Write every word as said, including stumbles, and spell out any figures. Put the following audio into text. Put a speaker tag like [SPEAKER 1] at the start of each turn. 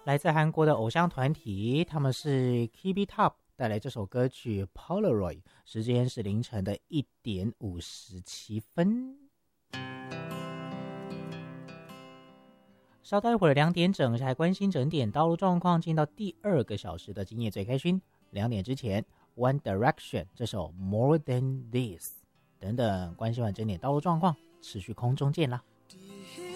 [SPEAKER 1] 来自韩国的偶像团体，他们是 K B Top 带来这首歌曲 Polaroid， 时间是凌晨的一点五十七分。稍待一会儿两点整，是还关心整点道路状况，进到第二个小时的今夜最开心。两点之前 One Direction 这首 More Than This 等等，关心完整点道路状况，持续空中见啦。